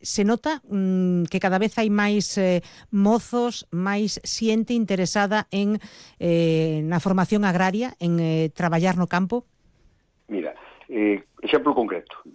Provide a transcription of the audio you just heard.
se nota que cada vez hai máis mozos, máis xente interesada na formación agraria, en traballar no campo? Mira, exemplo concreto.